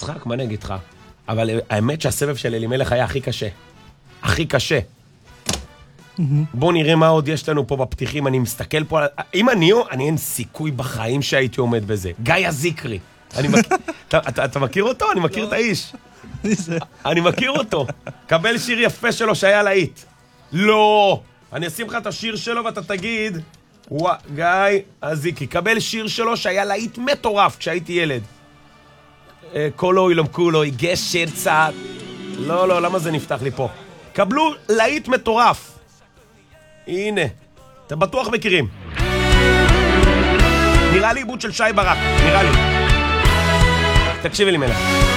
משחק, מה אני אגיד לך? אבל האמת שהסבב של אלימלך היה הכי קשה. הכי קשה. בואו נראה מה עוד יש לנו פה בפתיחים, אני מסתכל פה על... אם אני אין סיכוי בחיים שהייתי עומד בזה. גיא הזיקרי. אתה מכיר אותו? אני מכיר את האיש. אני מכיר אותו. קבל שיר יפה שלו שהיה להיט. לא! אני אשים לך את השיר שלו ואתה תגיד, גיא הזיקרי, קבל שיר שלו שהיה להיט מטורף כשהייתי ילד. קולוי למקולוי, גשר צעד. לא, למה זה נפתח לי פה? קבלו להיט מטורף. הנה, אתם בטוח מכירים. נראה לי עיבוד של שי ברק, נראה לי. תקשיבי לי מלך.